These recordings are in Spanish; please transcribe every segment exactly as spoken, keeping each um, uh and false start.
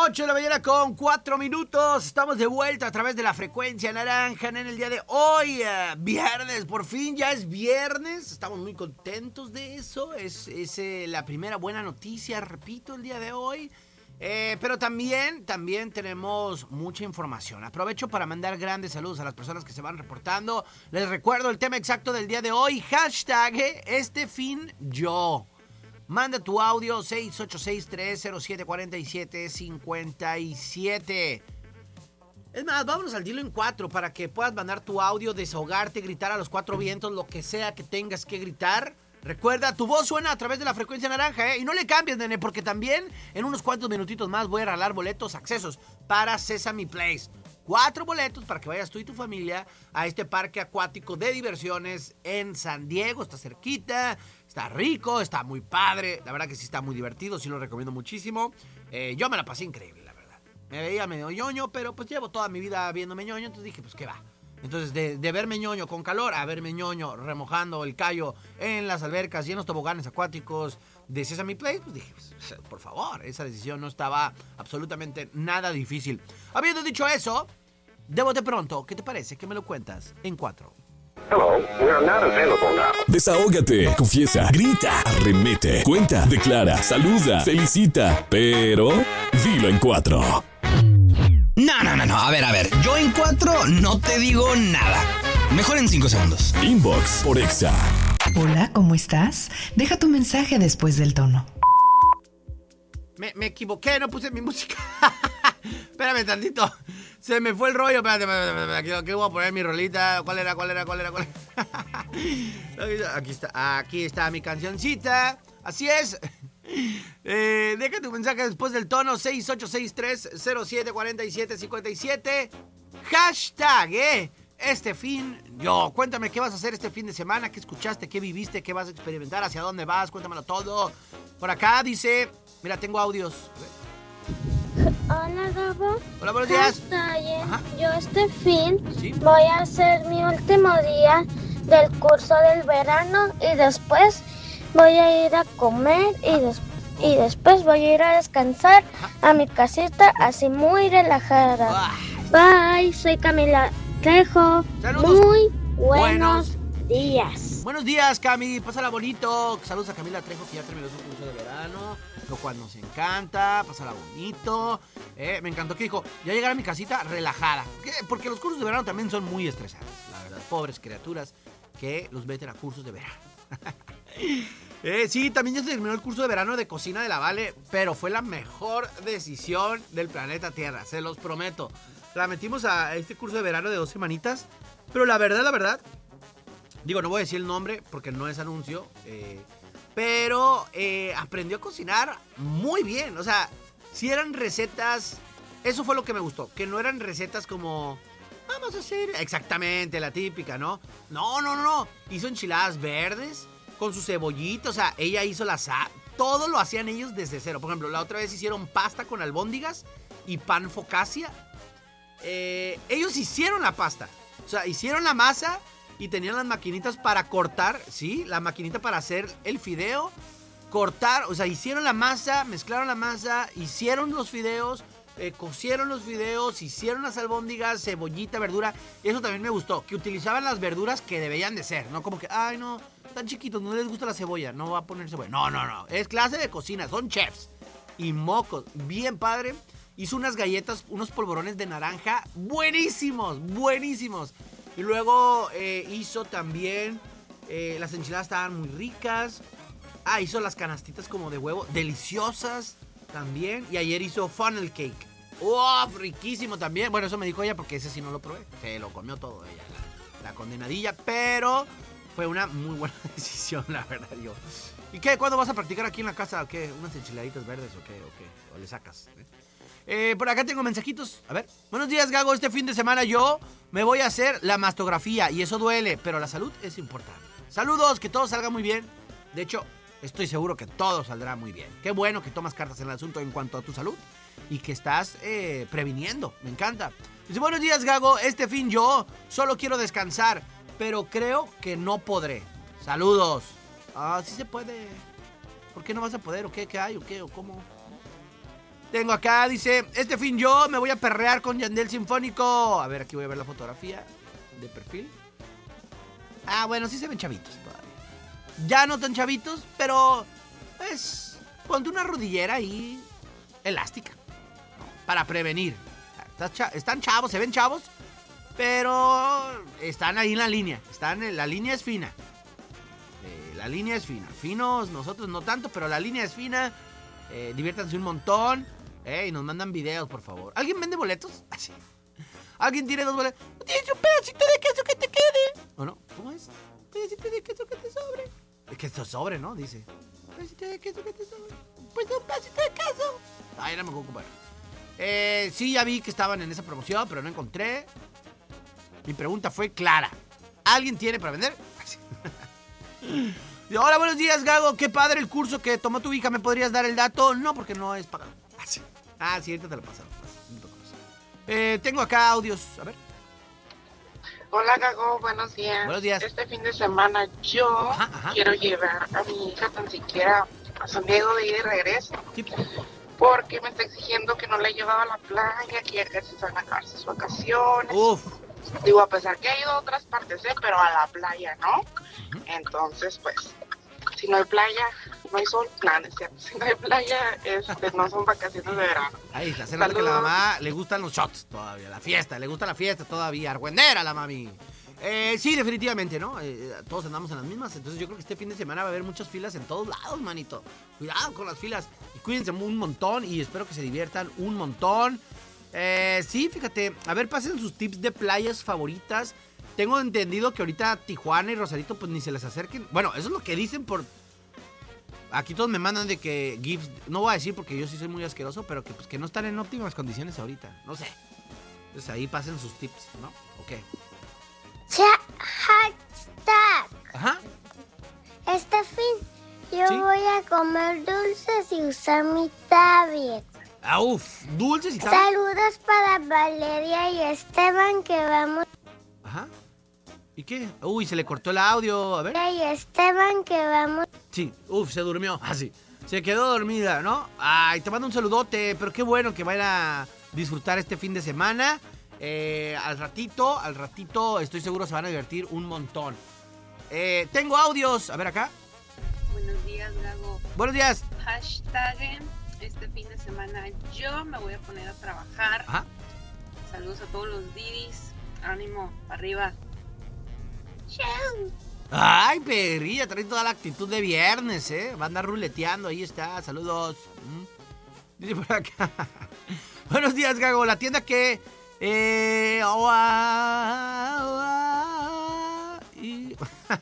ocho de la mañana con cuatro minutos. Estamos de vuelta a través de la frecuencia naranja en el día de hoy. Uh, viernes, por fin ya es viernes. Estamos muy contentos de eso. Es, es eh, la primera buena noticia, repito, el día de hoy. Eh, pero también, también tenemos mucha información. Aprovecho para mandar grandes saludos a las personas que se van reportando. Les recuerdo el tema exacto del día de hoy. Hashtag eh, este fin yo. Manda tu audio seis ocho seis, tres cero siete, cuatro siete cinco siete. Es más, vámonos al dilo en cuatro para que puedas mandar tu audio, desahogarte, gritar a los cuatro vientos, lo que sea que tengas que gritar. Recuerda, tu voz suena a través de la frecuencia naranja, ¿eh? Y no le cambies, nene, porque también en unos cuantos minutitos más voy a regalar boletos, accesos para Sesame Place. Cuatro boletos para que vayas tú y tu familia a este parque acuático de diversiones en San Diego. Está cerquita, está rico, está muy padre. La verdad que sí está muy divertido, sí lo recomiendo muchísimo. Eh, yo me la pasé increíble, la verdad. Me veía medio ñoño, pero pues llevo toda mi vida viéndome ñoño, entonces dije, pues qué va. Entonces, de, de verme ñoño con calor a verme ñoño remojando el callo en las albercas y en los toboganes acuáticos de Sesame Place, pues dije, pues, por favor, esa decisión no estaba absolutamente nada difícil. Habiendo dicho eso, de bote pronto, ¿qué te parece? ¿Qué me lo cuentas en cuatro? Hello, we are not available now. Desahógate, confiesa, grita, arremete, cuenta, declara, saluda, felicita, pero dilo en cuatro. No, no, no, no, a ver, a ver, yo en cuatro no te digo nada. Mejor en cinco segundos. Inbox por Exa. Hola, ¿cómo estás? Deja tu mensaje después del tono. Me, me equivoqué, no puse mi música. Espérame tantito. Se me fue el rollo. Espérate, espérate, espérate. Aquí voy a poner mi rolita. ¿Cuál era? ¿Cuál era? ¿Cuál era? ¿Cuál era? Aquí está. Aquí está mi cancioncita. Así es. Eh, deja tu mensaje después del tono. seis ocho seis, tres cero siete, cuatro siete cinco siete. Hashtag, eh. Este fin, yo, cuéntame qué vas a hacer este fin de semana, qué escuchaste, qué viviste, qué vas a experimentar, hacia dónde vas, cuéntamelo todo. Por acá dice, mira, tengo audios. Hola, Gabo. Hola, buenos días. Ajá. Yo este fin ¿Sí? voy a hacer mi último día del curso del verano y después voy a ir a comer y, des- y después voy a ir a descansar a mi casita así muy relajada. Ah. Bye, soy Camila Trejo. Saludos. Muy buenos, Buenos. días. Buenos días, Cami, pásala bonito. Saludos a Camila Trejo, que ya terminó su curso de verano, lo cual nos encanta. Pásala bonito. Eh, me encantó que dijo, ya llegar a mi casita relajada. ¿Qué? Porque los cursos de verano también son muy estresantes, la verdad. Pobres criaturas que los meten a cursos de verano. eh, sí, también ya se terminó el curso de verano de cocina de la Vale, pero fue la mejor decisión del planeta Tierra, se los prometo. La metimos a este curso de verano de dos semanitas, pero la verdad, la verdad, digo, no voy a decir el nombre porque no es anuncio, eh, pero eh, aprendió a cocinar muy bien. O sea, si eran recetas, eso fue lo que me gustó, que no eran recetas como, vamos a hacer exactamente la típica, ¿no? No, no, no, no. Hizo enchiladas verdes con su cebollita, o sea, ella hizo la sa- todo lo hacían ellos desde cero. Por ejemplo, la otra vez hicieron pasta con albóndigas y pan focaccia. Eh, ellos hicieron la pasta, o sea, hicieron la masa y tenían las maquinitas para cortar, ¿sí? La maquinita para hacer el fideo, cortar, o sea, hicieron la masa, mezclaron la masa, hicieron los fideos, eh, cocieron los fideos, hicieron las albóndigas, cebollita, verdura. Eso también me gustó, que utilizaban las verduras que debían de ser, no como que, ay, no, tan chiquitos, no les gusta la cebolla, no va a poner cebolla. No, no, no, es clase de cocina, son chefs y mocos, bien padre. Hizo unas galletas, unos polvorones de naranja buenísimos, buenísimos. Y luego eh, hizo también, eh, las enchiladas estaban muy ricas. Ah, hizo las canastitas como de huevo, deliciosas también. Y ayer hizo funnel cake. ¡Oh, riquísimo también! Bueno, eso me dijo ella porque ese sí no lo probé. Se lo comió todo ella, la, la condenadilla. Pero fue una muy buena decisión, la verdad, yo. ¿Y qué? ¿Cuándo vas a practicar aquí en la casa? ¿O qué? ¿Unas enchiladitas verdes o qué? ¿O qué? ¿O le sacas? ¿Eh? Eh, por acá tengo mensajitos. A ver. Buenos días, Gago. Este fin de semana yo me voy a hacer la mastografía y eso duele, pero la salud es importante. Saludos, que todo salga muy bien. De hecho, estoy seguro que todo saldrá muy bien. Qué bueno que tomas cartas en el asunto en cuanto a tu salud y que estás eh, previniendo. Me encanta. Dice, buenos días, Gago. Este fin yo solo quiero descansar, pero creo que no podré. Saludos. Ah, sí se puede. ¿Por qué no vas a poder? ¿O qué? ¿Qué hay? ¿O qué? ¿O cómo? Tengo acá, dice, este fin yo me voy a perrear con Yandel Sinfónico. A ver, aquí voy a ver la fotografía de perfil. Ah, bueno, sí se ven chavitos todavía. Ya no tan chavitos, pero pues ponte una rodillera ahí elástica, ¿no? Para prevenir. Están chavos, se ven chavos, pero están ahí en la línea. Están en, la línea es fina. Eh, la línea es fina. Finos, nosotros no tanto, pero la línea es fina. Eh, diviértanse un montón. Eh, y nos mandan videos, por favor. ¿Alguien vende boletos? Así. ¿Alguien tiene dos boletos? ¿Tienes un pedacito de queso que te quede? ¿O no? ¿Cómo es? Un pedacito de queso que te sobre. Es que esto sobre, ¿no? Dice. Un pedacito de queso que te sobre. Pues un pedacito de queso. Ay, no me puedo ocupar. Eh, sí, ya vi que estaban en esa promoción, pero no encontré. Mi pregunta fue clara. ¿Alguien tiene para vender? Hola, buenos días, Gago. Qué padre el curso que tomó tu hija. ¿Me podrías dar el dato? No, porque no es pagado. Ah, sí, ahorita te lo pasaron. Eh, tengo acá audios. A ver. Hola, Gago. Buenos días. Buenos días. Este fin de semana yo Ajá, ajá. quiero llevar a mi hija tan siquiera a San Diego de ida y regreso. Sí. Porque me está exigiendo que no la he llevado a la playa, que ya casi se van a acabar sus vacaciones. Uf. Digo, a pesar que he ido a otras partes, ¿eh? Pero a la playa, ¿no? Uh-huh. Entonces, pues, si no hay playa, no hay sol. Nada, no es cierto. Si no hay playa, este, no son vacaciones de verano. Ahí está, se nota que la mamá le gustan los shots todavía, la fiesta, le gusta la fiesta todavía. Argüendera la mami. Eh, sí, definitivamente, ¿no? Eh, todos andamos en las mismas. Entonces yo creo que este fin de semana va a haber muchas filas en todos lados, manito. Cuidado con las filas. Y cuídense un montón y espero que se diviertan un montón. Eh, sí, fíjate, a ver, pasen sus tips de playas favoritas. Tengo entendido que ahorita Tijuana y Rosarito pues ni se les acerquen. Bueno, eso es lo que dicen por... Aquí todos me mandan de que GIFs, no voy a decir porque yo sí soy muy asqueroso, pero que pues que no están en óptimas condiciones ahorita. No sé. Entonces ahí pasen sus tips, ¿no? Ok. Hashtag. Ajá. Este fin yo ¿Sí? voy a comer dulces y usar mi tablet. Ah, uf, dulces y tal. Saludos para Valeria y Esteban que vamos. Ajá. ¿Y qué? Uy, se le cortó el audio. A ver. Y Esteban que vamos. Sí, uf, se durmió. Así. Se quedó dormida, ¿no? Ay, te mando un saludote. Pero qué bueno que vayan a disfrutar este fin de semana. Eh, al ratito, al ratito, estoy seguro se van a divertir un montón. Eh, tengo audios. A ver acá. Buenos días, Gago. Buenos días. Hashtag este fin de semana yo me voy a poner a trabajar. Ajá. Saludos a todos los Didis. Ánimo, arriba. Ay, perrilla, trae toda la actitud de viernes, ¿eh? Va a andar ruleteando, ahí está, saludos. ¿Mm? Dice por acá. Buenos días, Gago, la tienda que... Eh... Oh, ah, oh, ah, y...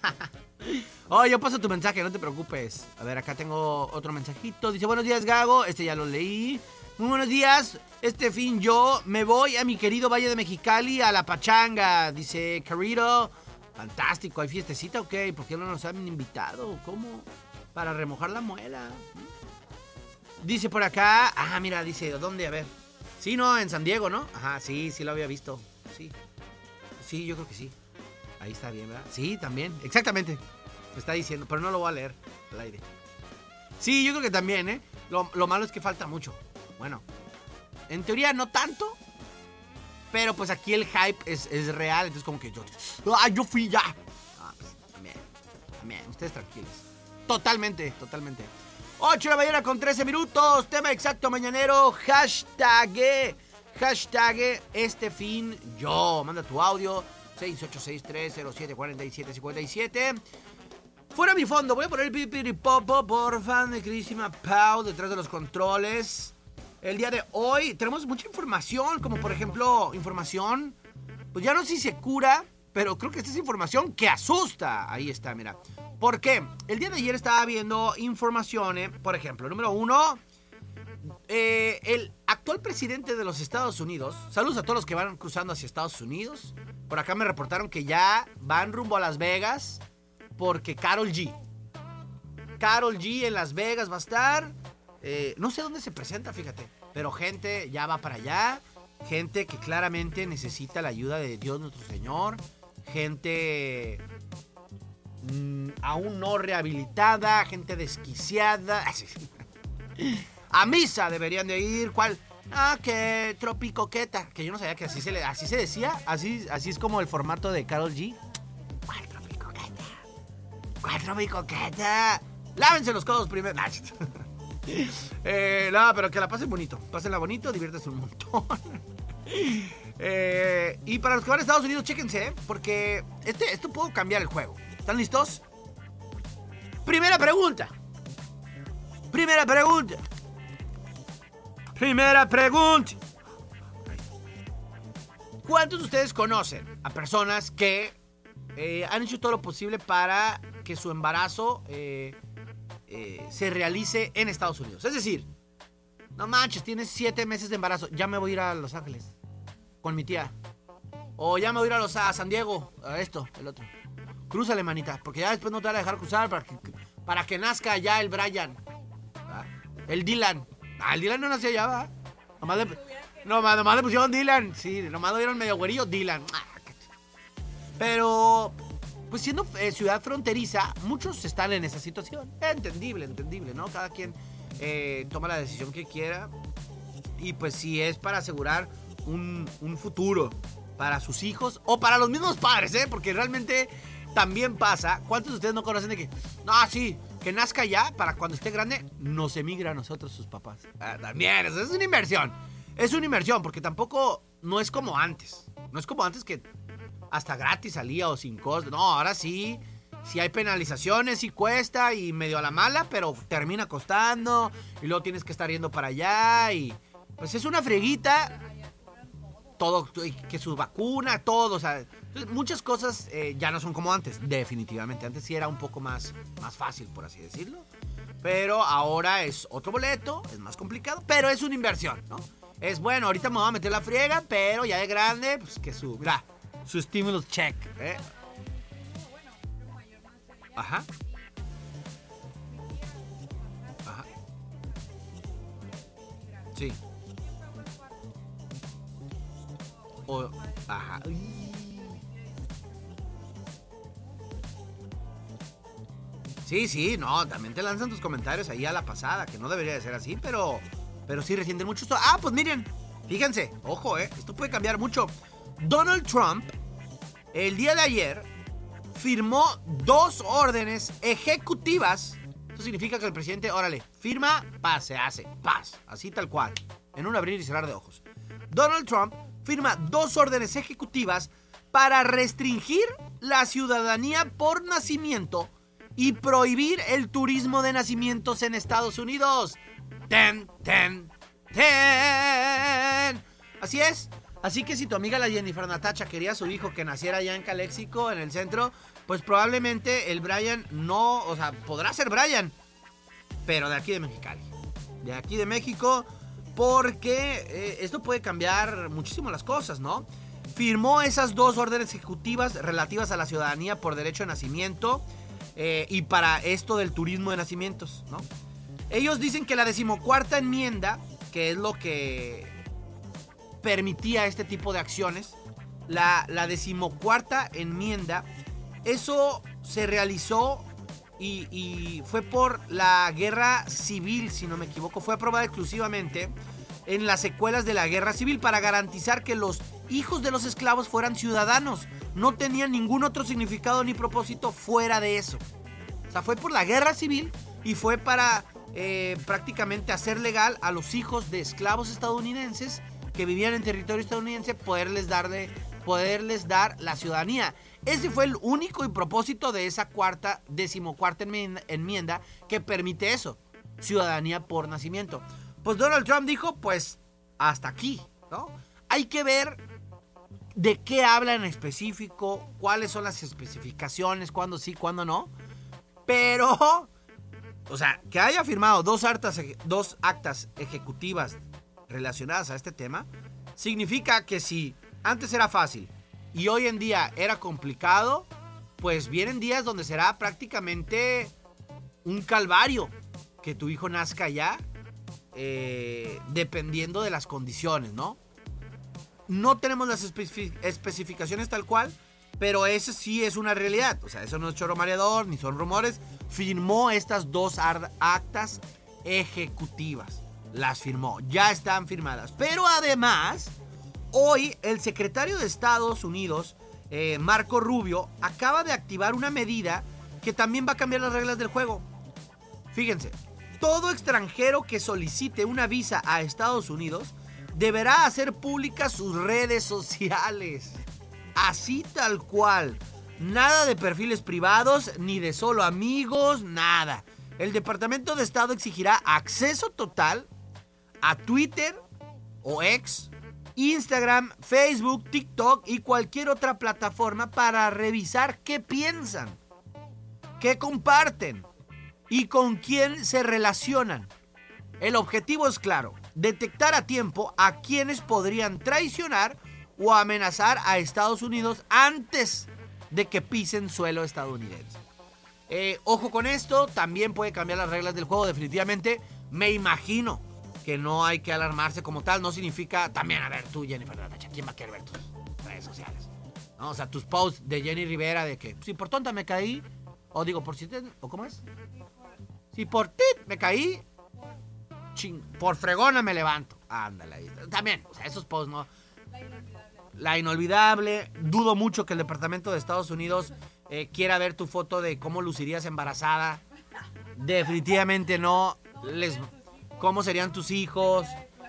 oh, yo paso tu mensaje, no te preocupes. A ver, acá tengo otro mensajito. Dice, buenos días, Gago, este ya lo leí. Muy buenos días, este fin yo me voy a mi querido Valle de Mexicali a la pachanga. Dice, Carito... Fantástico, ¿hay fiestecita o qué? ¿Por qué no nos han invitado? ¿Cómo? Para remojar la muela. Dice por acá... Ah, mira, dice, ¿dónde? A ver. Sí, no, en San Diego, ¿no? Ajá, sí, sí lo había visto. Sí. Sí, yo creo que sí. Ahí está bien, ¿verdad? Sí, también. Exactamente. Me está diciendo, pero no lo voy a leer al aire. Sí, yo creo que también, ¿eh? Lo, lo malo es que falta mucho. Bueno, en teoría no tanto... Pero pues aquí el hype es, es real, entonces como que yo... ¡Ah, yo fui ya! Ah, pues también, también, ustedes tranquilos. Totalmente, totalmente. ocho de la mañana con trece minutos, tema exacto mañanero, hashtag, hashtag este fin yo. Manda tu audio, seis ocho seis tres cero siete cuatro siete cinco siete. Fuera mi fondo, voy a poner el pipiripopo, porfa, de queridísima Pau, detrás de los controles. El día de hoy tenemos mucha información, como por ejemplo, información, pues ya no sé si se cura, pero creo que esta es información que asusta. Ahí está, mira. ¿Por qué? El día de ayer estaba viendo informaciones, por ejemplo, número uno, eh, el actual presidente de los Estados Unidos, saludos a todos los que van cruzando hacia Estados Unidos, por acá me reportaron que ya van rumbo a Las Vegas, porque Karol G, Karol G en Las Vegas va a estar... Eh, no sé dónde se presenta, fíjate, pero gente ya va para allá, gente que claramente necesita la ayuda de Dios nuestro Señor, gente mmm, aún no rehabilitada, gente desquiciada. A misa deberían de ir. ¿Cuál? Ah, que tropicoqueta. Que yo no sabía que así se le, así se decía. Así, así es como el formato de Karol G. ¿Cuál tropicoqueta? ¿Cuál tropicoqueta? Lávense los codos primero. Nah, eh, no, pero que la pasen bonito. Pásenla bonito, diviértanse un montón. eh, y para los que van a Estados Unidos, chéquense, ¿eh? Porque este, esto puede cambiar el juego. ¿Están listos? Primera pregunta. Primera pregunta. Primera pregunta. ¿Cuántos de ustedes conocen a personas que eh, han hecho todo lo posible para que su embarazo eh, eh, se realice en Estados Unidos? Es decir, no manches, tienes siete meses de embarazo, ya me voy a ir a Los Ángeles con mi tía. O ya me voy a ir a, los, a San Diego, a esto, el otro. Crúzale, manita, porque ya después no te van a dejar cruzar para que, para que nazca ya el Brian. ¿Ah? El Dylan. Ah, el Dylan no nació allá, ¿va? Nomás le, nomás, nomás le pusieron Dylan. Sí, nomás lo dieron medio güerillo, Dylan. Ah, pero, pues siendo eh, ciudad fronteriza, muchos están en esa situación. Entendible, entendible, ¿no? Cada quien eh, toma la decisión que quiera. Y pues si es para asegurar un, un futuro para sus hijos o para los mismos padres, ¿eh? Porque realmente también pasa. ¿Cuántos de ustedes no conocen de que, no, sí, que nazca ya para cuando esté grande nos emigra a nosotros sus papás? Ah, también, eso es una inversión. Es una inversión porque tampoco no es como antes. No es como antes que hasta gratis salía o sin costo. No, ahora sí, sí hay penalizaciones, sí cuesta y medio a la mala, pero termina costando y luego tienes que estar yendo para allá y pues es una freguita. Todo, que su vacuna, todo, o sea, muchas cosas eh, ya no son como antes, definitivamente. Antes sí era un poco más, más fácil, por así decirlo. Pero ahora es otro boleto, es más complicado, pero es una inversión, ¿no? Es bueno, ahorita me voy a meter la friega, pero ya de grande, pues que su, mira, su stimulus check, ¿eh? Ajá. Ajá. Sí. O, ajá. Sí, sí, no, también te lanzan tus comentarios ahí a la pasada, que no debería de ser así, pero pero sí resienten mucho esto. Ah, pues miren, fíjense, ojo, eh, esto puede cambiar mucho. Donald Trump, el día de ayer, firmó dos órdenes ejecutivas. Eso significa que el presidente, órale, firma, paz, se hace, paz, así tal cual, en un abrir y cerrar de ojos. Donald Trump firma dos órdenes ejecutivas para restringir la ciudadanía por nacimiento y prohibir el turismo de nacimientos en Estados Unidos. Ten, ten, ten. Así es. Así que si tu amiga la Jennifer Natacha quería a su hijo que naciera allá en Calexico, en el centro, pues probablemente el Brian no, o sea, podrá ser Brian, pero de aquí de Mexicali. De aquí de México, porque eh, esto puede cambiar muchísimo las cosas, ¿no? Firmó esas dos órdenes ejecutivas relativas a la ciudadanía por derecho de nacimiento eh, y para esto del turismo de nacimientos, ¿no? Ellos dicen que la decimocuarta enmienda, que es lo que permitía este tipo de acciones, la, la decimocuarta enmienda, eso se realizó y, y fue por la guerra civil, si no me equivoco, fue aprobada exclusivamente en las secuelas de la guerra civil para garantizar que los hijos de los esclavos fueran ciudadanos. No tenían ningún otro significado ni propósito fuera de eso. O sea, fue por la guerra civil y fue para eh, prácticamente hacer legal a los hijos de esclavos estadounidenses que vivían en territorio estadounidense, poderles darle, poderles dar la ciudadanía. Ese fue el único y propósito de esa cuarta, decimocuarta enmienda, enmienda que permite eso, ciudadanía por nacimiento. Pues Donald Trump dijo, pues, hasta aquí, ¿no? Hay que ver de qué habla en específico, cuáles son las especificaciones, cuándo sí, cuándo no. Pero, o sea, que haya firmado dos actas, dos actas ejecutivas relacionadas a este tema, significa que si antes era fácil y hoy en día era complicado, pues vienen días donde será prácticamente un calvario que tu hijo nazca ya, eh, dependiendo de las condiciones, ¿no? No tenemos las especific- especificaciones tal cual, pero eso sí es una realidad. O sea, eso no es choro mareador, ni son rumores. Firmó estas dos actas ejecutivas. las firmó, ya están firmadas. Pero además, hoy el secretario de Estados Unidos, eh, Marco Rubio, acaba de activar una medida que también va a cambiar las reglas del juego. Fíjense, todo extranjero que solicite una visa a Estados Unidos deberá hacer públicas sus redes sociales. Así tal cual. Nada de perfiles privados, ni de solo amigos, nada. El Departamento de Estado exigirá acceso total a Twitter o X, Instagram, Facebook, TikTok y cualquier otra plataforma para revisar qué piensan, qué comparten y con quién se relacionan. El objetivo es claro: detectar a tiempo a quienes podrían traicionar o amenazar a Estados Unidos antes de que pisen suelo estadounidense. Eh, ojo con esto, también puede cambiar las reglas del juego definitivamente. Me imagino que no hay que alarmarse como tal. No significa, también, a ver, tú, Jennifer Natacha, ¿quién va a querer ver tus redes sociales? ¿No? O sea, tus posts de Jenny Rivera de que, si por tonta me caí, o digo, por si te, o ¿cómo es? Si por ti me caí, ching, por fregona me levanto. Ándale, ahí está. También, o sea, esos posts no. La inolvidable. Dudo mucho que el Departamento de Estados Unidos eh, quiera ver tu foto de cómo lucirías embarazada. Definitivamente no. Les, ¿Cómo serían tus hijos?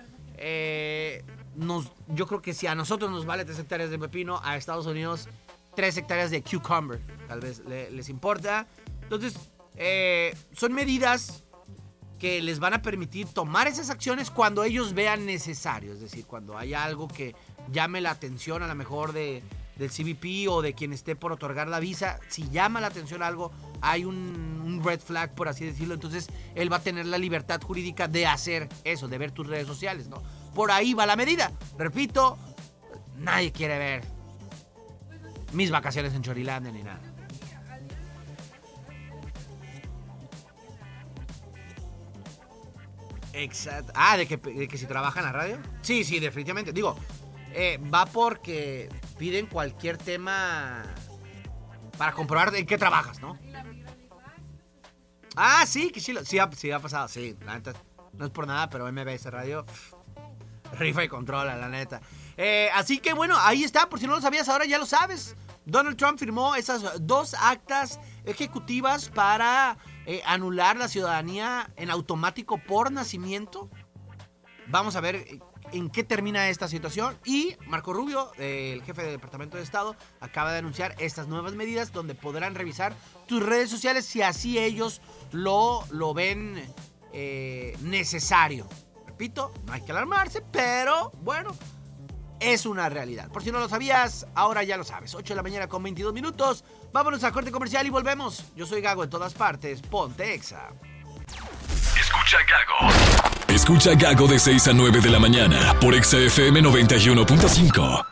Eh, nos, yo creo que si a nosotros nos vale tres hectáreas de pepino, a Estados Unidos tres hectáreas de cucumber. Tal vez le, les importa. Entonces, eh, son medidas que les van a permitir tomar esas acciones cuando ellos vean necesario. Es decir, cuando haya algo que llame la atención a lo mejor de, del C B P o de quien esté por otorgar la visa. Si llama la atención algo, hay un, un red flag, por así decirlo. Entonces, él va a tener la libertad jurídica de hacer eso, de ver tus redes sociales, ¿no? Por ahí va la medida. Repito, nadie quiere ver mis vacaciones en Chorilandia ni nada. Exacto. Ah, ¿de que, de que si trabaja en la radio? Sí, sí, definitivamente. Digo, eh, va porque piden cualquier tema para comprobar en qué trabajas, ¿no? Ah, sí, que sí, sí, ha, sí ha pasado. Sí, la neta, no es por nada, pero M B S Radio pff, rifa y controla, la neta. Eh, así que bueno, ahí está. Por si no lo sabías, ahora ya lo sabes. Donald Trump firmó esas dos actas ejecutivas para eh, anular la ciudadanía en automático por nacimiento. Vamos a ver en qué termina esta situación. Y Marco Rubio, eh, el jefe del Departamento de Estado, acaba de anunciar estas nuevas medidas donde podrán revisar tus redes sociales si así ellos lo, lo ven eh, necesario. Repito, no hay que alarmarse, pero bueno, es una realidad. Por si no lo sabías, ahora ya lo sabes. ocho de la mañana con veintidós minutos. Vámonos a corte comercial y volvemos. Yo soy Gago en todas partes. Ponte Exa. Escucha Gago. Escucha Gago de seis a nueve de la mañana por Exa F M noventa y uno punto cinco.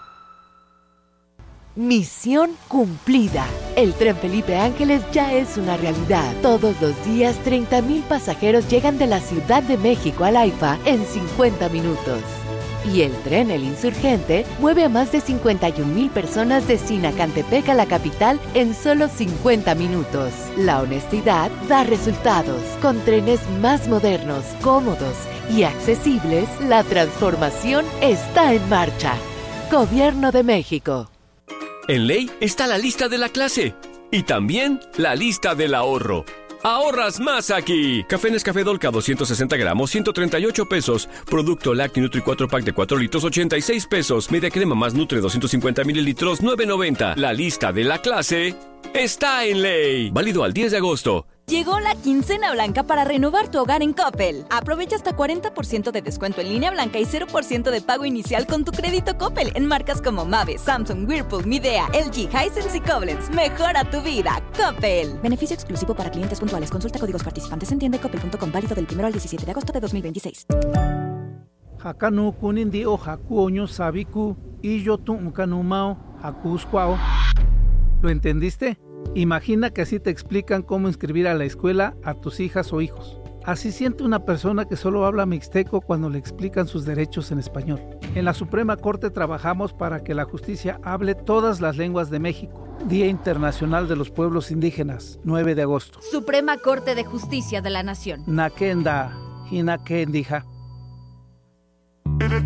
Misión cumplida. El tren Felipe Ángeles ya es una realidad. Todos los días treinta mil pasajeros llegan de la Ciudad de México al AIFA en cincuenta minutos. Y el tren El Insurgente mueve a más de cincuenta y un mil personas de Sinacantepec a la capital en solo cincuenta minutos. La honestidad da resultados. Con trenes más modernos, cómodos y accesibles, la transformación está en marcha. Gobierno de México. En Ley está la lista de la clase y también la lista del ahorro. ¡Ahorras más aquí! Café Nescafé Dolca doscientos sesenta gramos, ciento treinta y ocho pesos. Producto Lacti Nutri cuatro pack de cuatro litros, ochenta y seis pesos. Media crema más Nutre doscientos cincuenta mililitros, nueve noventa. La lista de la clase está en Ley. Válido al diez de agosto. Llegó la quincena blanca para renovar tu hogar en Coppel. Aprovecha hasta cuarenta por ciento de descuento en línea blanca y cero por ciento de pago inicial con tu crédito Coppel en marcas como Mave, Samsung, Whirlpool, Midea, L G, Hisense y Koblenz. Mejora tu vida, Coppel. Beneficio exclusivo para clientes puntuales. Consulta códigos participantes en tienda coppel punto com. Válido del primero al diecisiete de agosto de dos mil veintiséis. Hakanu kunindi o hakuoño sabiku y yo tu unkanumao hakuskwao. ¿Lo entendiste? Imagina que así te explican cómo inscribir a la escuela a tus hijas o hijos. Así siente una persona que solo habla mixteco cuando le explican sus derechos en español. En la Suprema Corte trabajamos para que la justicia hable todas las lenguas de México. Día Internacional de los Pueblos Indígenas, nueve de agosto. Suprema Corte de Justicia de la Nación. Nakenda, Hinakendija.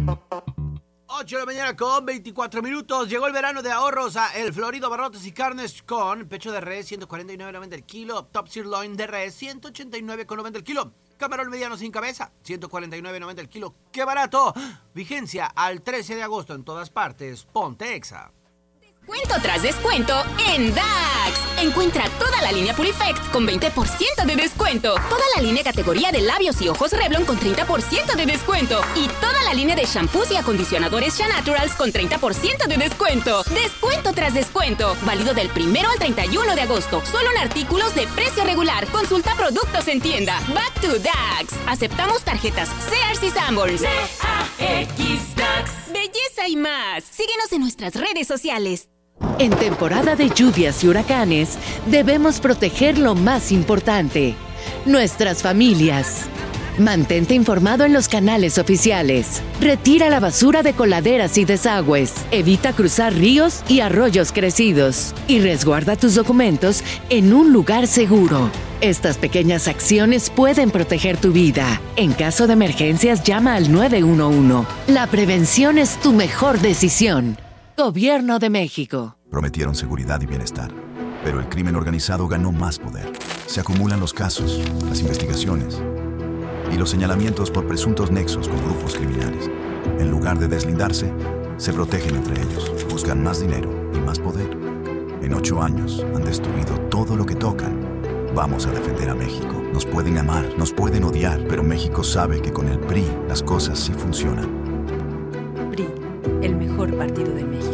ocho de la mañana con veinticuatro minutos. Llegó el verano de ahorros a El Florido Barrotes y Carnes con pecho de res ciento cuarenta y nueve con noventa el kilo, top sirloin de res ciento ochenta y nueve con noventa el kilo, camarón mediano sin cabeza ciento cuarenta y nueve con noventa el kilo. ¡Qué barato! Vigencia al trece de agosto en todas partes. Ponte Exa. Descuento tras descuento en Dax. Encuentra toda la línea Purifect con veinte por ciento de descuento. Toda la línea categoría de labios y ojos Revlon con treinta por ciento de descuento. Y toda la línea de shampoos y acondicionadores Shea Naturals con treinta por ciento de descuento. Descuento tras descuento. Válido del primero al treinta y uno de agosto. Solo en artículos de precio regular. Consulta productos en tienda. Back to Dax. Aceptamos tarjetas Sears y Sanborns. D A X Dax. Belleza y más. Síguenos en nuestras redes sociales. En temporada de lluvias y huracanes, debemos proteger lo más importante, nuestras familias. Mantente informado en los canales oficiales. Retira la basura de coladeras y desagües. Evita cruzar ríos y arroyos crecidos. Y resguarda tus documentos en un lugar seguro. Estas pequeñas acciones pueden proteger tu vida. En caso de emergencias, llama al nueve uno uno. La prevención es tu mejor decisión. Gobierno de México. Prometieron seguridad y bienestar, pero el crimen organizado ganó más poder. Se acumulan los casos, las investigaciones y los señalamientos por presuntos nexos con grupos criminales. En lugar de deslindarse, se protegen entre ellos, buscan más dinero y más poder. En ocho años han destruido todo lo que tocan. Vamos a defender a México. Nos pueden amar, nos pueden odiar, pero México sabe que con el P R I las cosas sí funcionan. P R I, el mejor partido de México.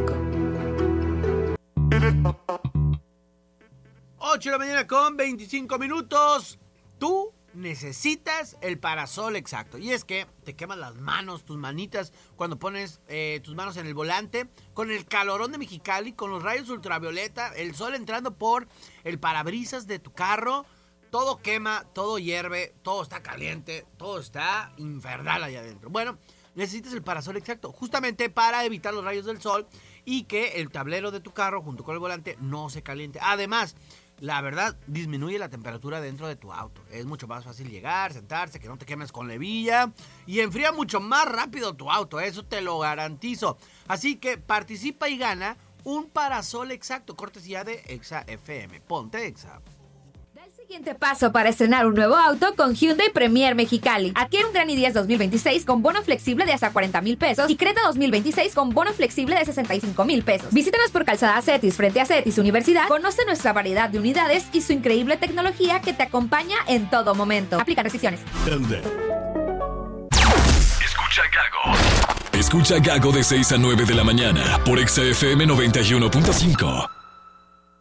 ocho de la mañana con veinticinco minutos. Tú necesitas el parasol exacto. Y es que te quemas las manos, tus manitas, cuando pones eh, tus manos en el volante, con el calorón de Mexicali, con los rayos ultravioleta, el sol entrando por el parabrisas de tu carro. Todo quema, todo hierve, todo está caliente, todo está infernal allá adentro. Bueno, necesitas el parasol exacto, justamente para evitar los rayos del sol y que el tablero de tu carro junto con el volante no se caliente. Además, la verdad, disminuye la temperatura dentro de tu auto. Es mucho más fácil llegar, sentarse, que no te quemes con la hebilla y enfría mucho más rápido tu auto. Eso te lo garantizo. Así que participa y gana un parasol exacto, cortesía de Exa F M. Ponte Exa. Siguiente paso para estrenar un nuevo auto con Hyundai Premier Mexicali. Adquiere un Gran i diez dos mil veintiséis con bono flexible de hasta cuarenta mil pesos y Creta dos mil veintiséis con bono flexible de sesenta y cinco mil pesos. Visítanos por Calzada Cetis frente a Cetis Universidad. Conoce nuestra variedad de unidades y su increíble tecnología que te acompaña en todo momento. Aplican restricciones. Escucha Gago. Escucha Gago de seis a nueve de la mañana por Exa F M noventa y uno punto cinco.